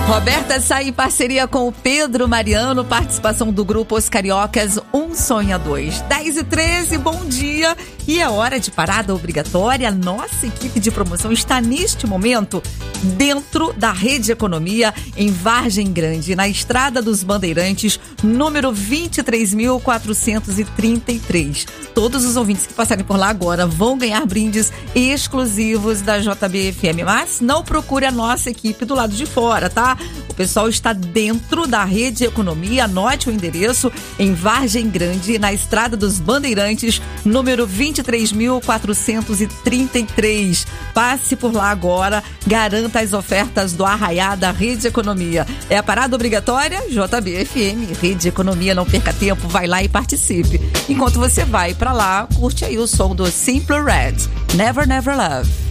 Roberta sai em parceria com o Pedro Mariano, participação do grupo Os Cariocas, Um Sonho a Dois. 10h13, bom dia. E é hora de parada obrigatória. Nossa equipe de promoção está neste momento dentro da Rede Economia, em Vargem Grande, na Estrada dos Bandeirantes, número 23.433. Todos os ouvintes que passarem por lá agora vão ganhar brindes exclusivos da JBFM, mas não procure a nossa equipe do lado de fora, tá? O pessoal está dentro da Rede Economia. Anote o endereço, em Vargem Grande, na Estrada dos Bandeirantes, número 23.433. Passe por lá agora, garanta as ofertas do Arraiá da Rede Economia. É a parada obrigatória JBFM, Rede Economia. Não perca tempo, vai lá e participe. Enquanto você vai pra lá, curte aí o som do Simple Red, Never Never Love.